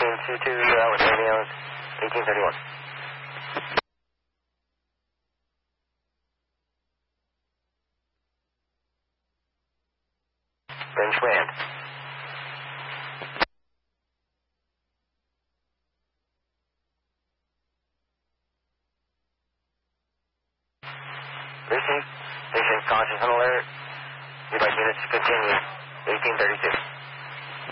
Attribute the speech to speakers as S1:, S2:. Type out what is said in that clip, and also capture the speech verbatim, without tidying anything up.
S1: fifteen two two uh, with Romeo's eighteen thirty-one. French land. Received. Station conscious and alert. You'd like units to continue. eighteen thirty-two.